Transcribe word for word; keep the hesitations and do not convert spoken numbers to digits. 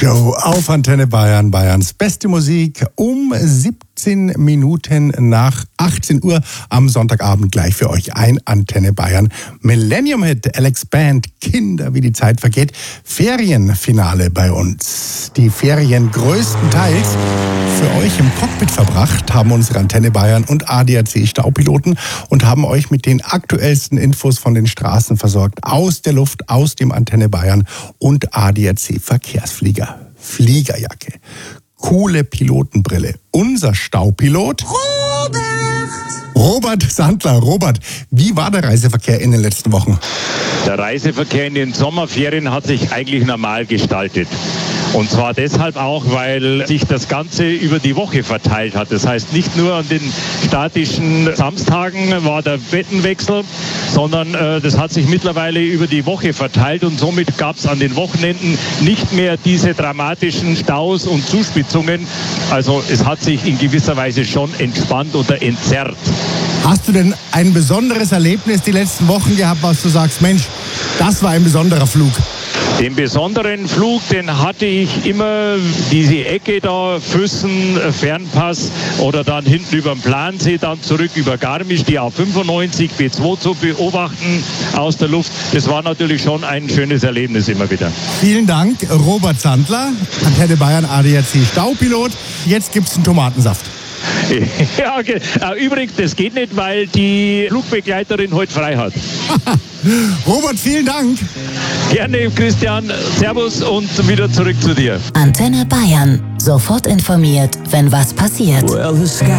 Show auf Antenne Bayern, Bayerns beste Musik um siebzehn Minuten nach achtzehn Uhr am Sonntagabend gleich für euch ein Antenne Bayern Millennium Hit, Alex Band, Kinder, wie die Zeit vergeht, Ferienfinale bei uns. Die Ferien größtenteils für euch im Cockpit verbracht haben unsere Antenne Bayern und A D A C Staupiloten und haben euch mit den aktuellsten Infos von den Straßen versorgt, aus der Luft, aus dem Antenne Bayern und A D A C Verkehrsflieger. Fliegerjacke, coole Pilotenbrille. Unser Staupilot Robert! Robert Sandler. Robert, wie war der Reiseverkehr in den letzten Wochen? Der Reiseverkehr in den Sommerferien hat sich eigentlich normal gestaltet. Und zwar deshalb auch, weil sich das Ganze über die Woche verteilt hat. Das heißt, nicht nur an den statischen Samstagen war der Wettenwechsel, sondern äh, das hat sich mittlerweile über die Woche verteilt und somit gab es an den Wochenenden nicht mehr diese dramatischen Staus und Zuspitzungen. Also es hat sich in gewisser Weise schon entspannt oder entzerrt. Hast du denn ein besonderes Erlebnis die letzten Wochen gehabt, was du sagst, Mensch, das war ein besonderer Flug? Den besonderen Flug, den hatte ich immer, diese Ecke da, Füssen, Fernpass oder dann hinten über den Plansee, dann zurück über Garmisch, die A fünfundneunzig, B zwei zu beobachten aus der Luft. Das war natürlich schon ein schönes Erlebnis immer wieder. Vielen Dank, Robert Sandler, Antenne Bayern A D A C Staupilot. Jetzt gibt's einen Tomatensaft. Ja, okay. Übrigens, das geht nicht, weil die Flugbegleiterin heute frei hat. Robert, vielen Dank. Gerne, Christian. Servus und wieder zurück zu dir. Antenne Bayern. Sofort informiert, wenn was passiert. Well, the sky